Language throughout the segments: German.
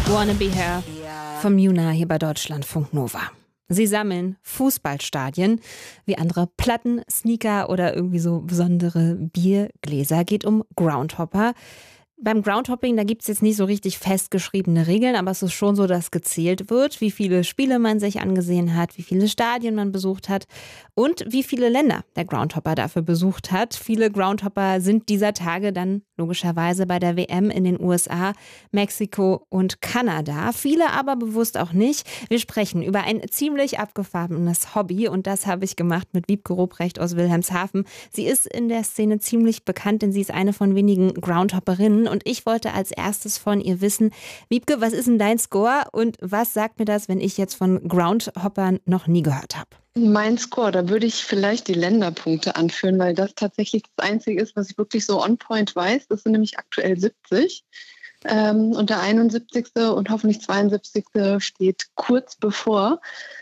Wanna Be Here von Muna hier bei Deutschlandfunk Nova. Sie sammeln Fußballstadien wie andere Platten, Sneaker oder irgendwie so besondere Biergläser. Geht um Groundhopper. Beim Groundhopping, da gibt es jetzt nicht so richtig festgeschriebene Regeln, aber es ist schon so, dass gezählt wird, wie viele Spiele man sich angesehen hat, wie viele Stadien man besucht hat und wie viele Länder der Groundhopper dafür besucht hat. Viele Groundhopper sind dieser Tage dann logischerweise bei der WM in den USA, Mexiko und Kanada. Viele aber bewusst auch nicht. Wir sprechen über ein ziemlich abgefahrenes Hobby und das habe ich gemacht mit Wiebke Ruprecht aus Wilhelmshaven. Sie ist in der Szene ziemlich bekannt, denn sie ist eine von wenigen Groundhopperinnen. Und ich wollte als erstes von ihr wissen, Wiebke, was ist denn dein Score und was sagt mir das, wenn ich jetzt von Groundhoppern noch nie gehört habe? Mein Score, da würde ich vielleicht die Länderpunkte anführen, weil das tatsächlich das Einzige ist, was ich wirklich so on point weiß. Das sind nämlich aktuell 70. Und der 71. und hoffentlich 72. steht kurz bevor.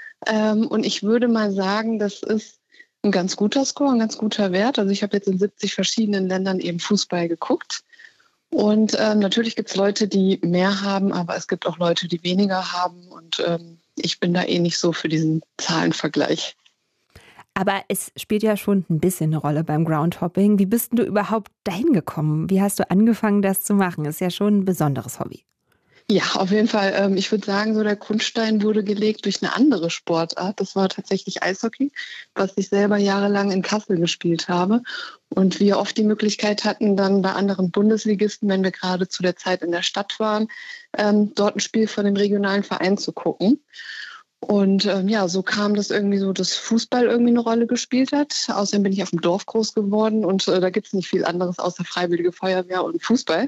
Und ich würde mal sagen, das ist ein ganz guter Score, ein ganz guter Wert. Also ich habe jetzt in 70 verschiedenen Ländern eben Fußball geguckt. Und natürlich gibt es Leute, die mehr haben, aber es gibt auch Leute, die weniger haben. Und ich bin da nicht so für diesen Zahlenvergleich. Aber es spielt ja schon ein bisschen eine Rolle beim Groundhopping. Wie bist denn du überhaupt dahin gekommen? Wie hast du angefangen, das zu machen? Ist ja schon ein besonderes Hobby. Ja, auf jeden Fall. Ich würde sagen, so der Grundstein wurde gelegt durch eine andere Sportart. Das war tatsächlich Eishockey, was ich selber jahrelang in Kassel gespielt habe. Und wir oft die Möglichkeit hatten, dann bei anderen Bundesligisten, wenn wir gerade zu der Zeit in der Stadt waren, dort ein Spiel von dem regionalen Verein zu gucken. Und so kam das irgendwie so, dass Fußball irgendwie eine Rolle gespielt hat. Außerdem bin ich auf dem Dorf groß geworden und da gibt es nicht viel anderes außer Freiwillige Feuerwehr und Fußball.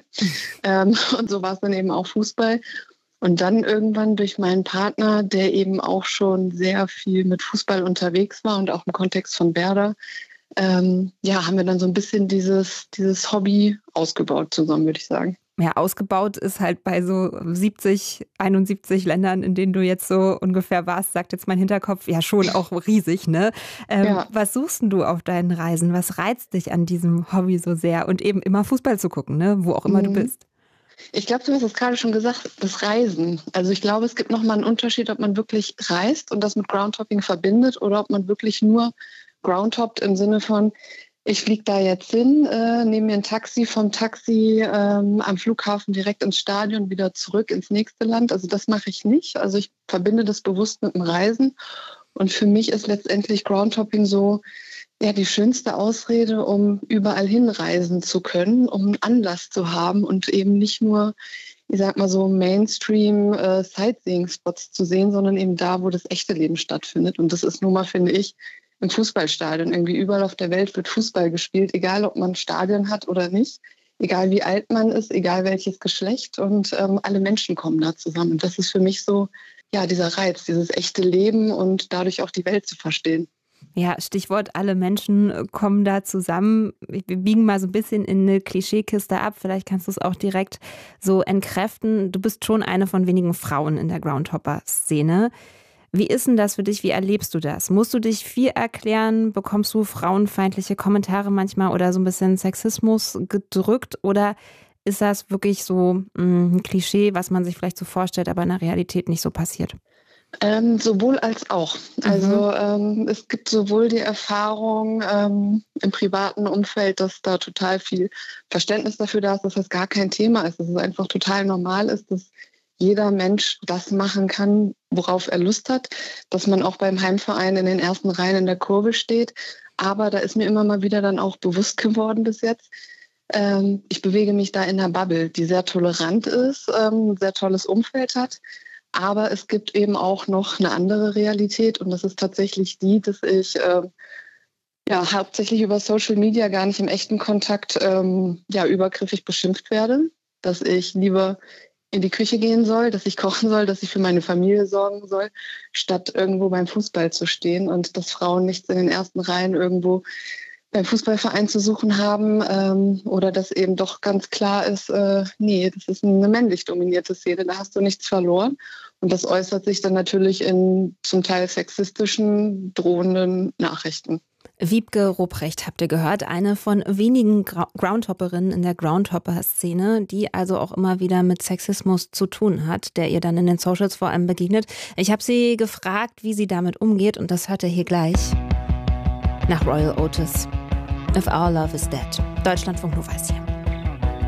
Und so war es dann eben auch Fußball. Und dann irgendwann durch meinen Partner, der eben auch schon sehr viel mit Fußball unterwegs war und auch im Kontext von Werder, haben wir dann so ein bisschen dieses Hobby ausgebaut zusammen, würde ich sagen. Ja, ausgebaut ist halt bei so 70, 71 Ländern, in denen du jetzt so ungefähr warst, sagt jetzt mein Hinterkopf, ja schon auch riesig, ne? Was suchst denn du auf deinen Reisen? Was reizt dich an diesem Hobby so sehr? Und eben immer Fußball zu gucken, ne? Wo auch immer du bist. Ich glaube, du hast es gerade schon gesagt, das Reisen. Also ich glaube, es gibt nochmal einen Unterschied, ob man wirklich reist und das mit Groundhopping verbindet oder ob man wirklich nur Groundhoppt im Sinne von, ich fliege da jetzt hin, nehme mir ein Taxi, vom Taxi am Flughafen direkt ins Stadion, wieder zurück ins nächste Land. Also das mache ich nicht. Also ich verbinde das bewusst mit dem Reisen. Und für mich ist letztendlich Groundhopping so die schönste Ausrede, um überall hinreisen zu können, um einen Anlass zu haben und eben nicht nur, ich sag mal so, Mainstream Sightseeing-Spots zu sehen, sondern eben da, wo das echte Leben stattfindet. Und das ist nun mal, finde ich, im Fußballstadion. Irgendwie überall auf der Welt wird Fußball gespielt, egal ob man ein Stadion hat oder nicht, egal wie alt man ist, egal welches Geschlecht und alle Menschen kommen da zusammen. Und das ist für mich so, dieser Reiz, dieses echte Leben und dadurch auch die Welt zu verstehen. Ja, Stichwort, alle Menschen kommen da zusammen. Wir biegen mal so ein bisschen in eine Klischeekiste ab. Vielleicht kannst du es auch direkt so entkräften. Du bist schon eine von wenigen Frauen in der Groundhopper-Szene. Wie ist denn das für dich? Wie erlebst du das? Musst du dich viel erklären? Bekommst du frauenfeindliche Kommentare manchmal oder so ein bisschen Sexismus gedrückt? Oder ist das wirklich so ein Klischee, was man sich vielleicht so vorstellt, aber in der Realität nicht so passiert? Sowohl als auch. Also es gibt sowohl die Erfahrung im privaten Umfeld, dass da total viel Verständnis dafür da ist, dass das gar kein Thema ist, dass es einfach total normal ist, dass jeder Mensch das machen kann, worauf er Lust hat, dass man auch beim Heimverein in den ersten Reihen in der Kurve steht. Aber da ist mir immer mal wieder dann auch bewusst geworden bis jetzt, ich bewege mich da in einer Bubble, die sehr tolerant ist, ein sehr tolles Umfeld hat. Aber es gibt eben auch noch eine andere Realität und das ist tatsächlich die, dass ich hauptsächlich über Social Media gar nicht im echten Kontakt übergriffig beschimpft werde, dass ich lieber in die Küche gehen soll, dass ich kochen soll, dass ich für meine Familie sorgen soll, statt irgendwo beim Fußball zu stehen und dass Frauen nichts in den ersten Reihen irgendwo beim Fußballverein zu suchen haben oder dass eben doch ganz klar ist, das ist eine männlich dominierte Szene, da hast du nichts verloren. Und das äußert sich dann natürlich in zum Teil sexistischen, drohenden Nachrichten. Wiebke Ruprecht habt ihr gehört, eine von wenigen Groundhopperinnen in der Groundhopper-Szene, die also auch immer wieder mit Sexismus zu tun hat, der ihr dann in den Socials vor allem begegnet. Ich habe sie gefragt, wie sie damit umgeht, und das hört ihr hier gleich nach Royal Otis. If Our Love Is Dead. Deutschlandfunk Nova ist hier.